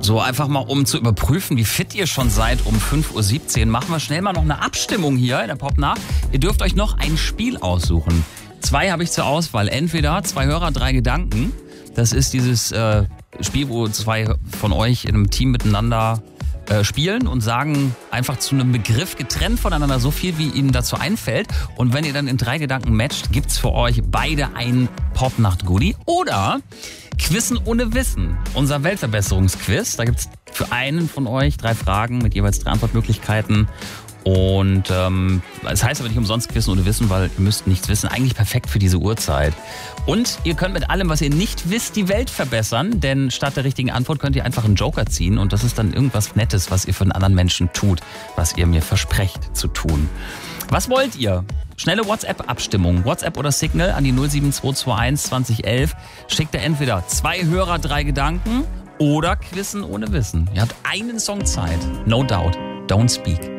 So einfach mal, um zu überprüfen, wie fit ihr schon seid um 5.17 Uhr, machen wir schnell mal noch eine Abstimmung hier in der Popnacht. Ihr dürft euch noch ein Spiel aussuchen. 2 habe ich zur Auswahl. Entweder 2 Hörer, 3 Gedanken. Das ist dieses Spiel, wo 2 von euch in einem Team miteinander spielen und sagen einfach zu einem Begriff getrennt voneinander so viel, wie ihnen dazu einfällt. Und wenn ihr dann in 3 Gedanken matcht, gibt's für euch beide ein Popnacht-Goodie. Oder Quizzen ohne Wissen, unser Weltverbesserungsquiz. Da gibt's für einen von euch 3 Fragen mit jeweils 3 Antwortmöglichkeiten. Und es heißt aber nicht umsonst Quizzen ohne Wissen, weil ihr müsst nichts wissen. Eigentlich perfekt für diese Uhrzeit. Und ihr könnt mit allem, was ihr nicht wisst, die Welt verbessern. Denn statt der richtigen Antwort könnt ihr einfach einen Joker ziehen. Und das ist dann irgendwas Nettes, was ihr für einen anderen Menschen tut. Was ihr mir versprecht zu tun. Was wollt ihr? Schnelle WhatsApp-Abstimmung. WhatsApp oder Signal an die 07221 2011. Schickt ihr entweder 2 Hörer, 3 Gedanken oder Quizzen ohne Wissen. Ihr habt einen Song Zeit. No doubt. Don't speak.